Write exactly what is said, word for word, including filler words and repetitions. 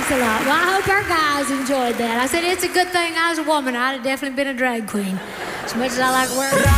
Thanks a lot. Well, I hope our guys enjoyed that. I said it's a good thing I was a woman. I'd have definitely been a drag queen. As much as I like wearing